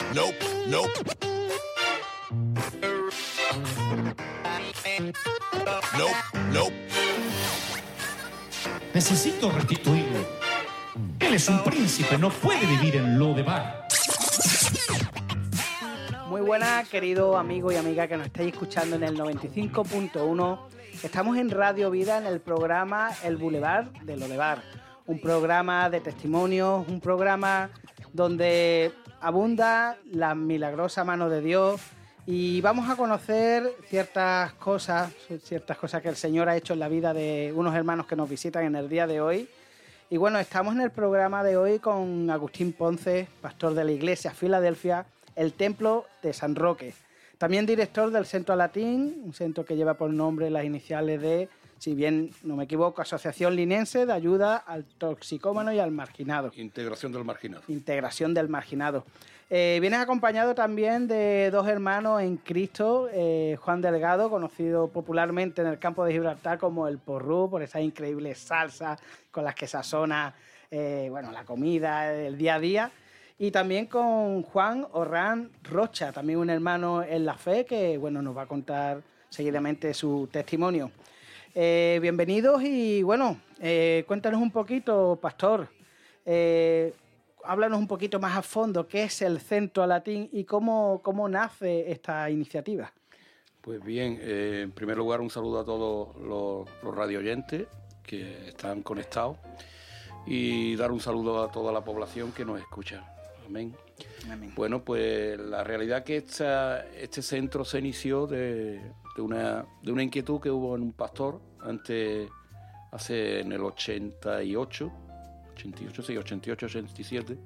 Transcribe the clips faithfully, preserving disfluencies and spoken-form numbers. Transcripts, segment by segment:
Nope, nope. Nope, nope. Necesito restituirlo. Él es un príncipe, no puede vivir en Lodebar. Muy buenas, querido amigo y amiga que nos estáis escuchando en el noventa y cinco punto uno. Estamos en Radio Vida en el programa El Boulevard de Lodebar. Un programa de testimonios, un programa donde abunda la milagrosa mano de Dios y vamos a conocer ciertas cosas, ciertas cosas que el Señor ha hecho en la vida de unos hermanos que nos visitan en el día de hoy. Y bueno, estamos en el programa de hoy con Agustín Ponce, pastor de la iglesia Filadelfia, el Templo de San Roque. También director del Centro Latín, un centro que lleva por nombre las iniciales de, si bien no me equivoco, Asociación Linense de Ayuda al Toxicómano y al Marginado. Integración del Marginado. Integración del Marginado. Eh, vienes acompañado también de dos hermanos en Cristo, eh, Juan Delgado, conocido popularmente en el campo de Gibraltar como el Porrú, por esas increíbles salsas con las que sazona eh, bueno, la comida, el día a día. Y también con Juan Orrán Rocha, también un hermano en la fe que bueno, nos va a contar seguidamente su testimonio. Eh, bienvenidos y bueno, eh, cuéntanos un poquito, pastor, eh, háblanos un poquito más a fondo qué es el Centro Latín y cómo, cómo nace esta iniciativa. Pues bien, eh, en primer lugar un saludo a todos los, los radio oyentes que están conectados y dar un saludo a toda la población que nos escucha. Amén. Amén. Bueno, pues la realidad es que esta, este centro se inició de, de, una, de una inquietud que hubo en un pastor antes, hace en el ochenta y ocho, ochenta y ocho, sí, ochenta y ocho, ochenta y siete,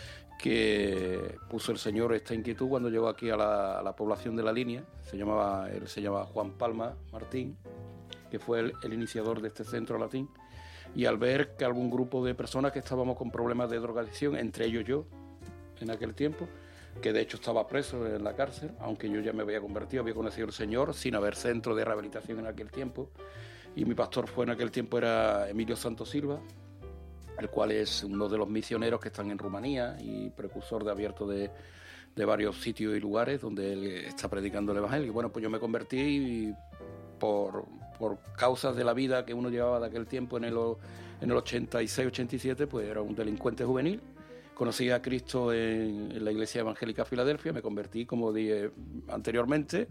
que puso el Señor esta inquietud cuando llegó aquí a la, a la población de La Línea. Se llamaba, él se llamaba Juan Palma Martín, que fue el, el iniciador de este centro latín, y al ver que algún grupo de personas que estábamos con problemas de drogadicción, entre ellos yo, en aquel tiempo, que de hecho estaba preso en la cárcel, aunque yo ya me había convertido, había conocido al Señor, sin haber centro de rehabilitación en aquel tiempo, y mi pastor fue en aquel tiempo era Emilio Santos Silva, el cual es uno de los misioneros que están en Rumanía y precursor de abierto de, de varios sitios y lugares donde él está predicando el Evangelio. Y bueno, pues yo me convertí y por, por causas de la vida que uno llevaba de aquel tiempo en el, en el ochenta y seis, ochenta y siete, pues era un delincuente juvenil. Conocí a Cristo en, en la Iglesia Evangélica Filadelfia, me convertí, como dije anteriormente,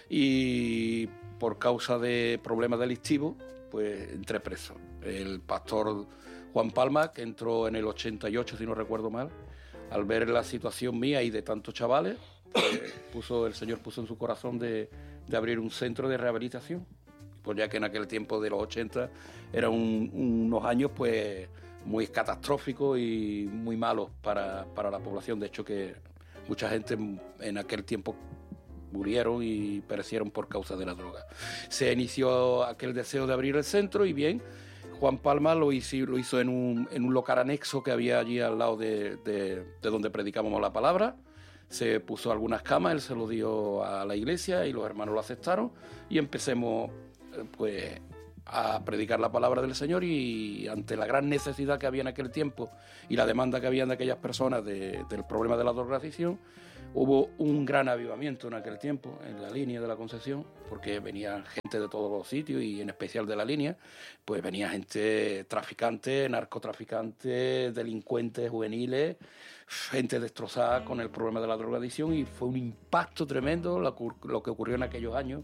y por causa de problemas delictivos, pues entré preso. El pastor Juan Palma, que entró en el ochenta y ocho, si no recuerdo mal, al ver la situación mía y de tantos chavales, pues puso, el Señor puso en su corazón de, de abrir un centro de rehabilitación, pues ya que en aquel tiempo de los ochenta eran un, unos años, pues muy catastróficos y muy malos para, para la población. De hecho, que mucha gente en aquel tiempo murieron y perecieron por causa de la droga. Se inició aquel deseo de abrir el centro y bien, Juan Palma lo hizo, lo hizo en, un, en un local anexo que había allí al lado de, de, de donde predicábamos la palabra. Se puso algunas camas, él se lo dio a la iglesia y los hermanos lo aceptaron y empecemos pues a predicar la palabra del Señor, y ante la gran necesidad que había en aquel tiempo y la demanda que había de aquellas personas de, del problema de la drogadicción, hubo un gran avivamiento en aquel tiempo en la línea de la Concepción, porque venía gente de todos los sitios y en especial de la línea, pues venía gente traficante, narcotraficantes, delincuentes juveniles, gente destrozada con el problema de la drogadicción, y fue un impacto tremendo lo, lo que ocurrió en aquellos años.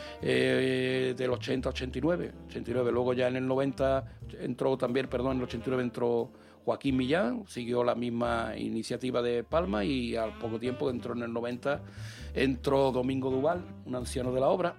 Eh, del ochenta, ochenta y nueve, ochenta y nueve, luego ya en el noventa entró también, perdón, en el ochenta y nueve entró Joaquín Millán, siguió la misma iniciativa de Palma, y al poco tiempo entró en el noventa, entró Domingo Duval, un anciano de la obra,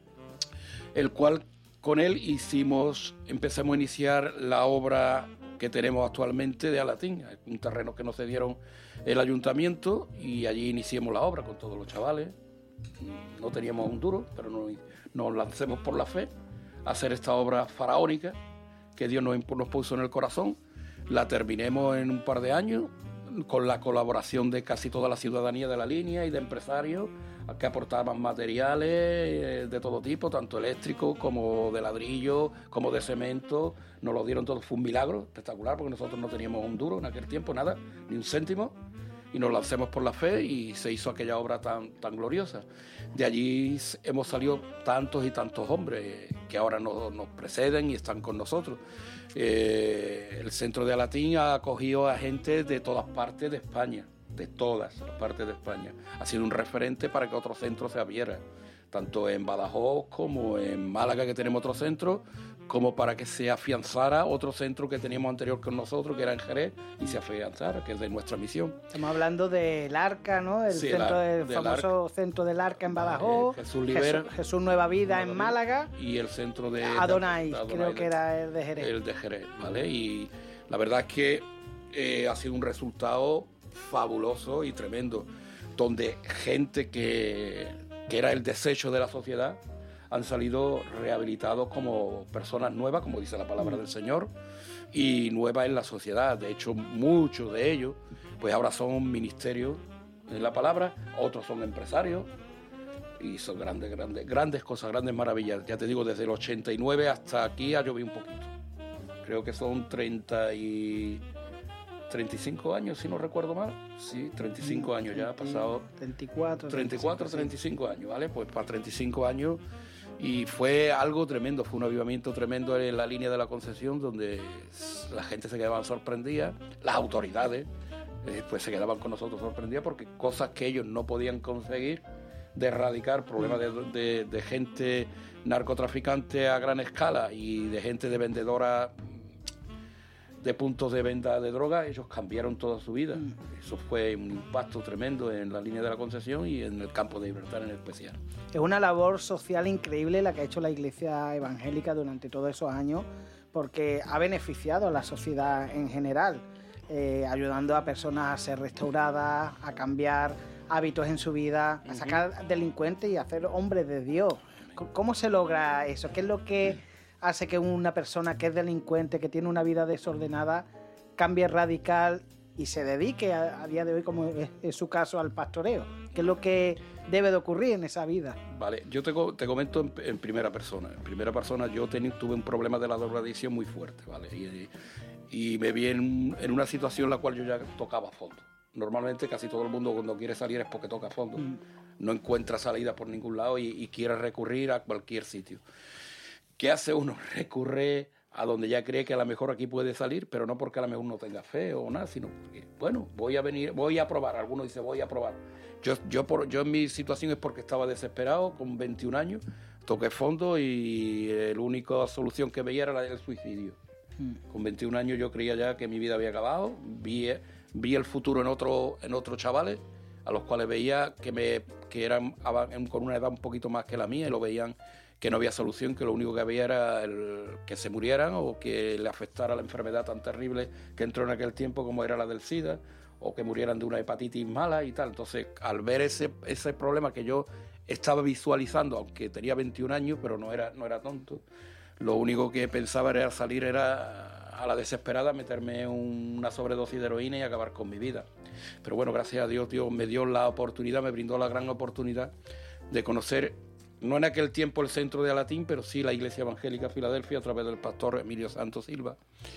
el cual con él hicimos, empezamos a iniciar la obra que tenemos actualmente de Alatín, un terreno que nos cedieron el ayuntamiento, y allí iniciamos la obra con todos los chavales. No teníamos un duro, pero nos, nos lancemos por la fe a hacer esta obra faraónica que Dios nos, nos puso en el corazón. La terminemos en un par de años con la colaboración de casi toda la ciudadanía de la línea y de empresarios que aportaban materiales de todo tipo, tanto eléctricos como de ladrillo, como de cemento. Nos lo dieron todo, fue un milagro espectacular, porque nosotros no teníamos un duro en aquel tiempo, nada, ni un céntimo. y nos lancemos por la fe, y se hizo aquella obra tan, tan gloriosa. De allí hemos salido tantos y tantos hombres que ahora nos, nos preceden y están con nosotros. Eh, el Centro de Alatín ha acogido a gente de todas partes de España, de todas las partes de España. Ha sido un referente para que otro centro se abriera, tanto en Badajoz como en Málaga, que tenemos otro centro, como para que se afianzara otro centro que teníamos anterior con nosotros, que era en Jerez, y se afianzara, que es de nuestra misión. Estamos hablando del Arca, ¿no? El, Sí, centro, el, el del famoso Arca. centro del Arca en Badajoz, Eh, Jesús Libera, Jesús, Jesús Nueva Vida Nueva en Vida, Málaga, y el centro de Adonai, de- de Adonai, creo que de- era el de Jerez. el de Jerez, ¿vale? Y la verdad es que eh, ha sido un resultado fabuloso y tremendo, donde gente que, que era el desecho de la sociedad han salido rehabilitados como personas nuevas, como dice la palabra del Señor, y nuevas en la sociedad. De hecho, muchos de ellos, pues ahora son ministerios en la palabra, otros son empresarios, y son grandes, grandes, grandes cosas, grandes maravillas. Ya te digo, desde el ochenta y nueve hasta aquí ha llovido un poquito. Creo que son treinta y treinta y cinco años, si no recuerdo mal. Sí, treinta y cinco años ya ha pasado. treinta y cuatro, treinta y cuatro, sí. treinta y cinco años, ¿vale? Pues para treinta y cinco años, y fue algo tremendo, fue un avivamiento tremendo en la línea de la Concepción, donde la gente se quedaba sorprendida, las autoridades eh, pues se quedaban con nosotros sorprendidas, porque cosas que ellos no podían conseguir, de erradicar problemas de, de, de gente narcotraficante a gran escala y de gente de vendedora de puntos de venta de droga, ellos cambiaron toda su vida. Mm. Eso fue un impacto tremendo en la línea de la Concepción y en el campo de Gibraltar en especial. Es una labor social increíble la que ha hecho la Iglesia Evangélica durante todos esos años, porque ha beneficiado a la sociedad en general, eh, ayudando a personas a ser restauradas, a cambiar hábitos en su vida, a sacar delincuentes y a hacer hombres de Dios. ¿Cómo se logra eso? ¿Qué es lo que hace que una persona que es delincuente, que tiene una vida desordenada, cambie radical y se dedique a, a día de hoy, como es, es su caso, al pastoreo? ¿Qué es lo que debe de ocurrir en esa vida? Vale, yo te, te comento en, en primera persona. En primera persona yo ten, tuve un problema de la drogadicción muy fuerte, ¿vale? Y, y me vi en, en una situación en la cual yo ya tocaba fondo. Normalmente casi todo el mundo cuando quiere salir es porque toca fondo. Mm. No encuentra salida por ningún lado y, y quiere recurrir a cualquier sitio. ¿Qué hace uno? Recurre a donde ya cree que a lo mejor aquí puede salir, pero no porque a lo mejor no tenga fe o nada, sino porque, bueno, voy a venir, voy a probar. Algunos dicen, voy a probar. Yo, yo, por, yo en mi situación es porque estaba desesperado, con veintiún años, toqué fondo y la única solución que veía era la del suicidio. Hmm. Con veintiún años yo creía ya que mi vida había acabado, vi, vi el futuro en otros en otros chavales, a los cuales veía que, me, que eran con una edad un poquito más que la mía y lo veían que no había solución, que lo único que había era el, que se murieran o que le afectara la enfermedad tan terrible que entró en aquel tiempo como era la del SIDA, o que murieran de una hepatitis mala y tal. Entonces, al ver ese, ese problema que yo estaba visualizando, aunque tenía veintiún años, pero no era, no era tonto, lo único que pensaba era salir era a la desesperada, meterme una sobredosis de heroína y acabar con mi vida. Pero bueno, gracias a Dios, Dios me dio la oportunidad, me brindó la gran oportunidad de conocer, no en aquel tiempo el centro de Alatín, pero sí la Iglesia Evangélica Filadelfia a través del pastor Emilio Santos Silva.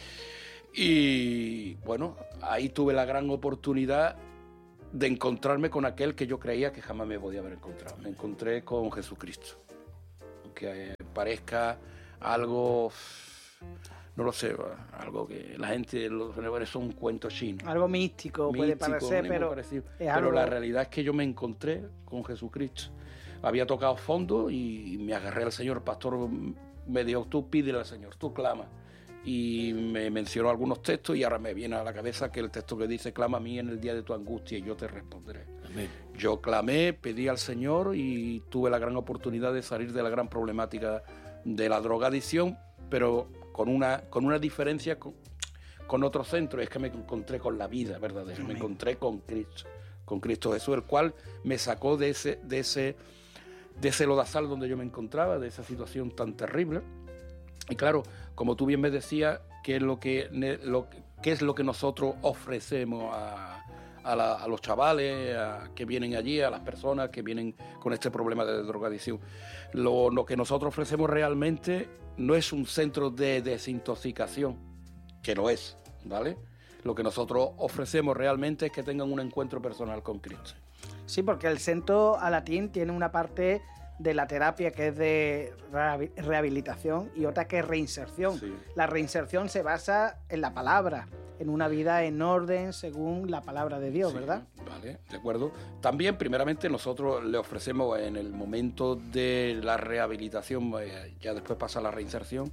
Y bueno, ahí tuve la gran oportunidad de encontrarme con aquel que yo creía que jamás me podía haber encontrado. Me encontré con Jesucristo. Aunque parezca algo, no lo sé, algo que la gente, los generales son un cuento chino. Algo místico, místico puede parecer, pero es pero algo... la realidad es que yo me encontré con Jesucristo. Había tocado fondo y me agarré al Señor. El pastor me dijo, tú pídele al Señor, tú clama. Y me mencionó algunos textos y ahora me viene a la cabeza que el texto que dice, clama a mí en el día de tu angustia y yo te responderé. Amén. Yo clamé, pedí al Señor y tuve la gran oportunidad de salir de la gran problemática de la drogadicción, pero con una, con una diferencia con, con otro centro, es que me encontré con la vida verdadera, Amén. Me encontré con Cristo, con Cristo Jesús, el cual me sacó de ese, de ese, de ese lodazal donde yo me encontraba, de esa situación tan terrible. Y claro, como tú bien me decías, ¿qué es lo que, lo, qué es lo que nosotros ofrecemos a, a, la, a los chavales a, que vienen allí, a las personas que vienen con este problema de drogadicción? Lo, lo que nosotros ofrecemos realmente no es un centro de desintoxicación, que lo es, ¿vale? lo que nosotros ofrecemos realmente es que tengan un encuentro personal con Cristo. Sí, porque el Centro Alatín tiene una parte de la terapia que es de rehabilitación y otra que es reinserción. Sí. La reinserción se basa en la palabra, en una vida en orden según la palabra de Dios, Sí, ¿verdad? Vale, de acuerdo. También, primeramente, nosotros le ofrecemos en el momento de la rehabilitación, eh, ya después pasa la reinserción,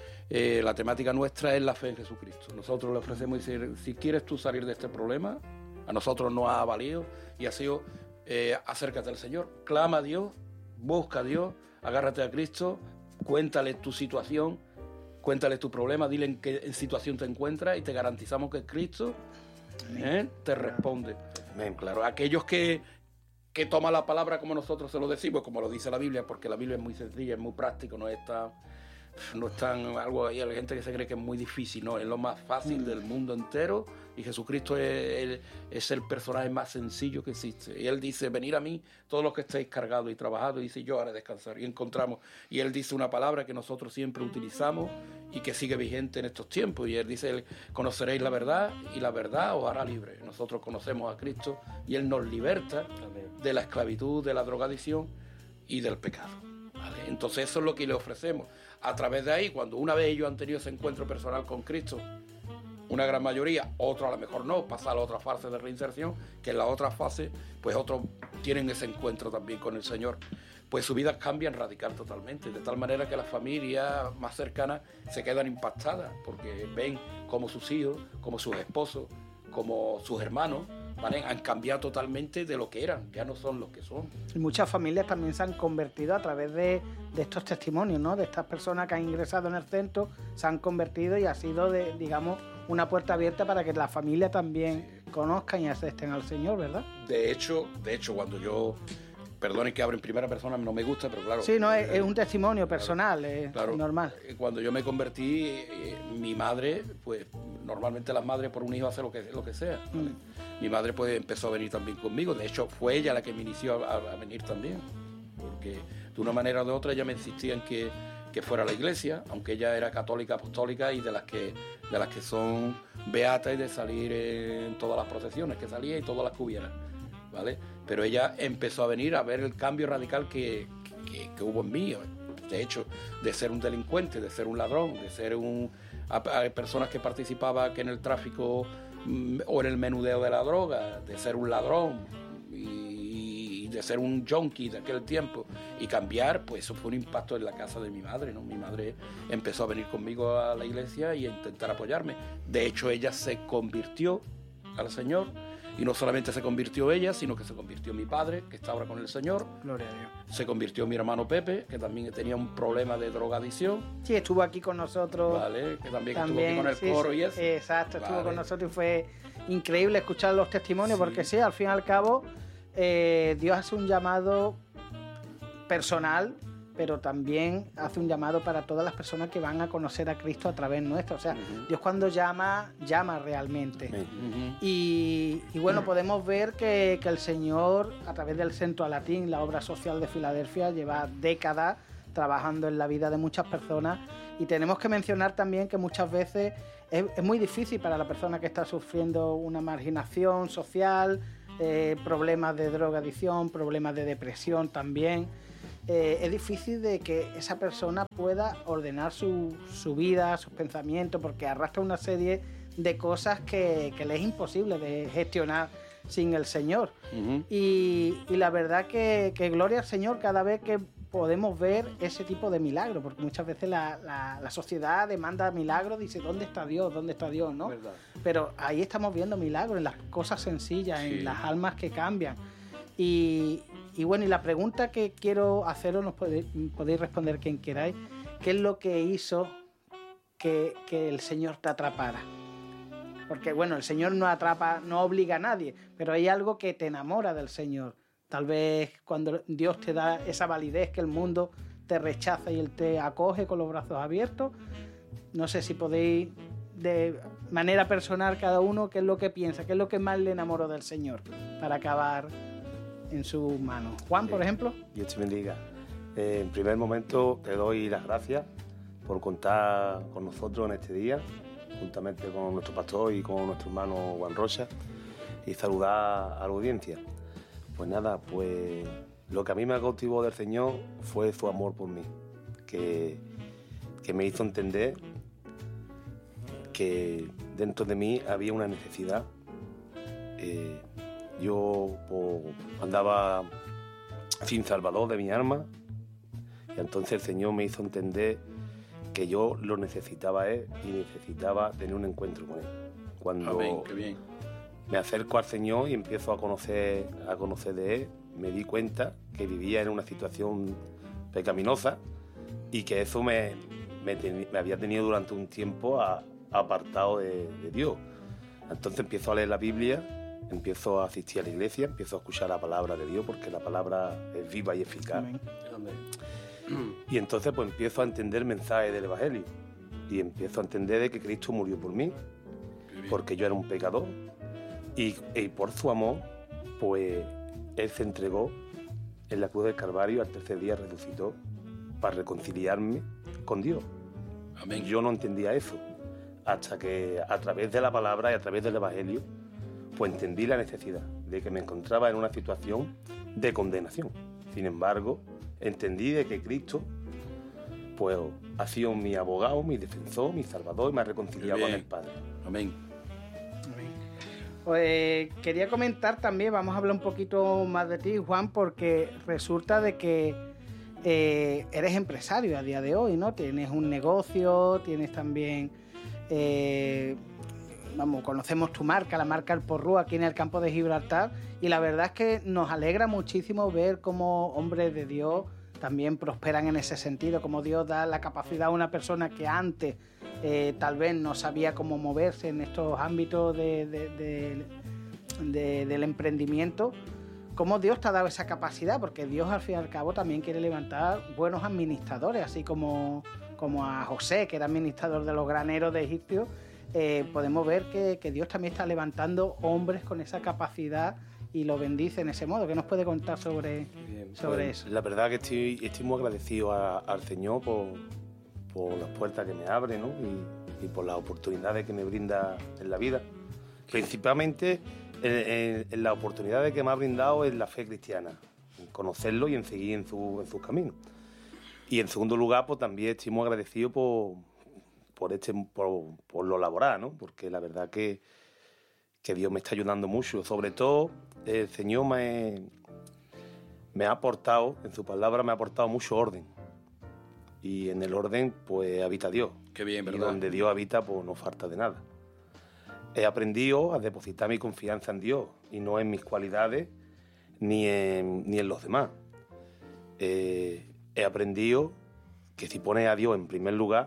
eh, la temática nuestra es la fe en Jesucristo. Nosotros le ofrecemos decir, si quieres tú salir de este problema, a nosotros nos ha valido y ha sido, eh, acércate al Señor, clama a Dios, busca a Dios, agárrate a Cristo, cuéntale tu situación, cuéntale tu problema, dile en qué situación te encuentras y te garantizamos que Cristo ¿eh? te responde. Amén. Claro, aquellos que, que toman la palabra como nosotros se lo decimos, como lo dice la Biblia, porque la Biblia es muy sencilla, es muy práctico, no es tan, no es tan algo ahí, hay gente que se cree que es muy difícil, no, es lo más fácil del mundo entero y Jesucristo es el, es el personaje más sencillo que existe. Y Él dice, venid a mí todos los que estéis cargados y trabajados, y dice, yo haré descansar. Y encontramos, y Él dice una palabra que nosotros siempre utilizamos y que sigue vigente en estos tiempos, y Él dice, conoceréis la verdad y la verdad os hará libre. Nosotros conocemos a Cristo y Él nos liberta de la esclavitud, de la drogadicción y del pecado. ¿Vale? Entonces eso es lo que le ofrecemos. A través de ahí, cuando una vez ellos han tenido ese encuentro personal con Cristo, una gran mayoría, otros a lo mejor no, pasa a la otra fase de reinserción, que en la otra fase, pues otros tienen ese encuentro también con el Señor, pues sus vidas cambian radical totalmente, de tal manera que las familias más cercanas se quedan impactadas, porque ven como sus hijos, como sus esposos, como sus hermanos, ¿vale? Han cambiado totalmente de lo que eran, ya no son los que son. Y muchas familias también se han convertido a través de, de estos testimonios, ¿no? De estas personas que han ingresado en el centro, se han convertido y ha sido, de, digamos, una puerta abierta para que la familia también conozcan y acepten al Señor, ¿verdad? De hecho, de hecho, cuando yo, perdone que hablo en primera persona, no me gusta, pero claro. Sí, no, es, eh, es un testimonio personal, claro, es claro. normal. Cuando yo me convertí, eh, mi madre, pues normalmente las madres por un hijo hacen lo que, lo que sea, ¿vale? Mm. Mi madre pues empezó a venir también conmigo, de hecho fue ella la que me inició a, a venir también, porque de una manera o de otra ella me insistía en que, que fuera a la iglesia, aunque ella era católica apostólica y de las que, de las que son beatas y de salir en todas las procesiones que salía y todas las que hubiera, ¿vale? Pero ella empezó a venir a ver el cambio radical que, que, que hubo en mí, de hecho, de ser un delincuente, de ser un ladrón, de ser un... a, a personas que participaban que en el tráfico o en el menudeo de la droga, de ser un ladrón y de ser un junkie de aquel tiempo y cambiar, pues eso fue un impacto en la casa de mi madre, ¿no? Mi madre empezó a venir conmigo a la iglesia y a intentar apoyarme. De hecho, ella se convirtió al Señor y no solamente se convirtió ella, sino que se convirtió mi padre, que está ahora con el Señor. Gloria a Dios. Se convirtió mi hermano Pepe, que también tenía un problema de drogadicción. Sí, estuvo aquí con nosotros. Vale, que también, también estuvo aquí con el sí, coro sí, y eso. Exacto, estuvo Vale. con nosotros y fue increíble escuchar los testimonios, Sí. porque sí, al fin y al cabo, eh, Dios hace un llamado personal, pero también hace un llamado para todas las personas que van a conocer a Cristo a través nuestro. O sea, Uh-huh. Dios cuando llama, llama realmente. Amén. Uh-huh. Y, y bueno, podemos ver que, que el Señor, a través del Centro Alatín, la obra social de Filadelfia, lleva décadas trabajando en la vida de muchas personas. Y tenemos que mencionar también que muchas veces es, es muy difícil para la persona que está sufriendo una marginación social, eh, problemas de drogadicción, problemas de depresión también. Eh, es difícil de que esa persona pueda ordenar su, su vida, sus pensamientos, porque arrastra una serie de cosas que, que le es imposible de gestionar sin el Señor. Uh-huh. Y, y la verdad que, que gloria al Señor cada vez que podemos ver ese tipo de milagros, porque muchas veces la, la, la sociedad demanda milagros, dice, ¿dónde está Dios? ¿Dónde está Dios? ¿No? Verdad. Pero ahí estamos viendo milagros, en las cosas sencillas, Sí. en las almas que cambian. Y, y bueno, y la pregunta que quiero haceros, nos podéis, podéis responder quien queráis, ¿qué es lo que hizo que, que el Señor te atrapara? Porque bueno, el Señor no atrapa, no obliga a nadie, pero hay algo que te enamora del Señor. Tal vez cuando Dios te da esa validez que el mundo te rechaza y Él te acoge con los brazos abiertos. No sé si podéis, de manera personal, cada uno, qué es lo que piensa, qué es lo que más le enamoró del Señor para acabar en sus manos. Juan, por ejemplo. Dios te bendiga. Eh, en primer momento te doy las gracias por contar con nosotros en este día. juntamente con nuestro pastor y con nuestro hermano Juan Rocha, y saludar a la audiencia. Pues nada, pues lo que a mí me cautivó del Señor fue su amor por mí, que, que me hizo entender que dentro de mí había una necesidad. Eh, yo pues, andaba sin Salvador de mi alma, y entonces el Señor me hizo entender que yo lo necesitaba a Él y necesitaba tener un encuentro con Él. Cuando Amén, qué bien. me acerco al Señor y empiezo a conocer, a conocer de Él, me di cuenta que vivía en una situación pecaminosa y que eso me, me, ten, me había tenido durante un tiempo a, apartado de, de Dios. Entonces empiezo a leer la Biblia, empiezo a asistir a la iglesia, empiezo a escuchar la palabra de Dios, porque la palabra es viva y eficaz. Amén. Amén. Y entonces pues empiezo a entender el mensaje del Evangelio y empiezo a entender de que Cristo murió por mí, porque yo era un pecador, y, y por su amor pues Él se entregó en la cruz del Calvario, al tercer día resucitó para reconciliarme con Dios. Amén. Yo no entendía eso hasta que a través de la palabra y a través del Evangelio pues entendí la necesidad de que me encontraba en una situación de condenación. Sin embargo, entendí de que Cristo pues ha sido mi abogado, mi defensor, mi salvador, y me ha reconciliado con el Padre. Amén. Pues quería comentar también, vamos a hablar un poquito más de ti, Juan, porque resulta de que eh, eres empresario a día de hoy, ¿no? Tienes un negocio, tienes también, eh, vamos, conocemos tu marca, la marca El Porrú, aquí en el campo de Gibraltar, y la verdad es que nos alegra muchísimo ver cómo hombres de Dios también prosperan en ese sentido, como Dios da la capacidad a una persona que antes eh, tal vez no sabía cómo moverse en estos ámbitos de, de, de, de, del emprendimiento, cómo Dios te ha dado esa capacidad, porque Dios al fin y al cabo también quiere levantar buenos administradores, así como, como a José, que era administrador de los graneros de Egipto. Eh, podemos ver que, que Dios también está levantando hombres con esa capacidad y lo bendice en ese modo. ¿Qué nos puede contar sobre, Bien, sobre pues, eso? La verdad que estoy, estoy muy agradecido a, al Señor por, por las puertas que me abre, ¿no? y, y por las oportunidades que me brinda en la vida. Principalmente en, en, en las oportunidades que me ha brindado en la fe cristiana, en conocerlo y en seguir en, su, en sus caminos. Y en segundo lugar, pues también estoy muy agradecido por, por, este, por, por lo laboral, ¿no? Porque la verdad que, que Dios me está ayudando mucho. Sobre todo, el Señor me, me ha aportado, en su palabra me ha aportado mucho orden. Y en el orden, pues, habita Dios. Qué bien, ¿verdad? Y donde Dios habita, pues, no falta de nada. He aprendido a depositar mi confianza en Dios y no en mis cualidades ni en, ni en los demás. Eh, he aprendido que si pones a Dios en primer lugar,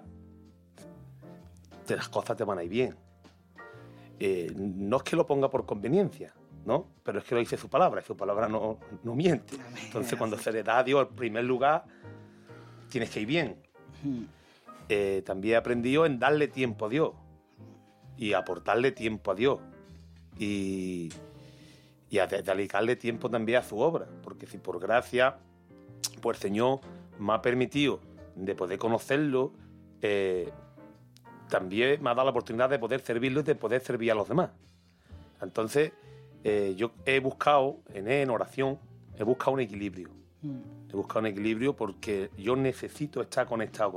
las cosas te van a ir bien. Eh, no es que lo ponga por conveniencia, ¿no? Pero es que lo dice su palabra, y su palabra no, no miente. Entonces, cuando se le da a Dios el primer lugar, tienes que ir bien. Eh, también he aprendido en darle tiempo a Dios y aportarle tiempo a Dios y, y a dedicarle tiempo también a su obra, porque si por gracia, pues el Señor me ha permitido de poder conocerlo, eh, también me ha dado la oportunidad de poder servirlo y de poder servir a los demás. Entonces, eh, yo he buscado, en, en oración, he buscado un equilibrio. Mm. He buscado un equilibrio porque yo necesito estar conectado con